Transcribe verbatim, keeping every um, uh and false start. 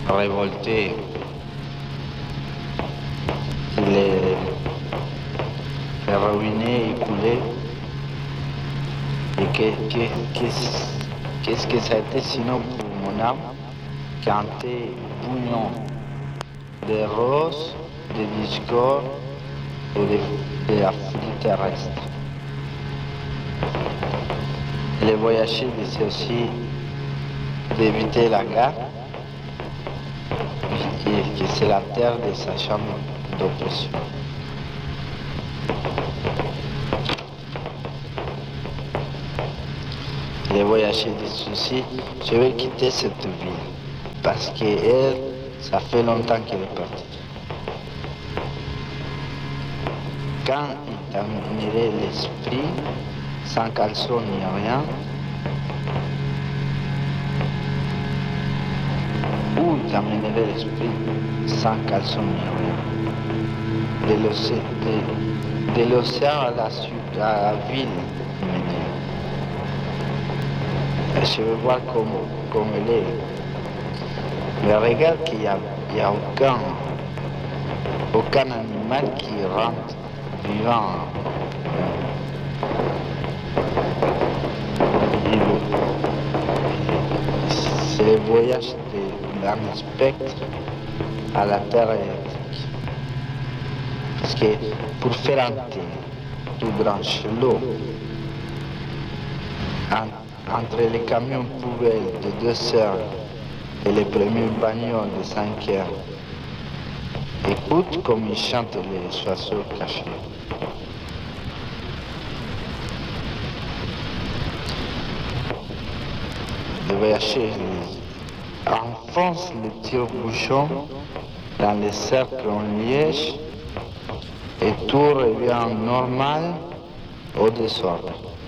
révolté. Il est, est ruiné, écoulé. Et que- que- qu'est-ce qu'est-ce que ça a été sinon pour mon âme quand t'es bouillon de roses, de discord ou de, de la folie terrestre. Les voyageurs essaient aussi d'éviter la gare, et que c'est la terre de sa chambre d'oppression. Les voyageurs disent aussi, je vais quitter cette ville, parce qu'elle, ça fait longtemps qu'elle est partie. Quand il t'amènerait l'esprit, sans caleçon ni rien, où il t'amènerait l'esprit, sans caleçon ni rien, de l'océan, de, de l'océan à la, sud- à la ville, je veux voir comment, comment elle est. Mais regarde qu'il n'y a, il y a aucun, aucun animal qui rentre vivant. C'est le voyage d'un spectre à la terre électrique. Parce que pour faire un thé tout branche l'eau entre les camions poubelles de deux heures et les premiers bagnoles de cinq heures, écoute comme ils chantent les oiseaux cachés. Le voyageur enfonce le tire-bouchon dans le cercle en liège et tout revient normal au désordre.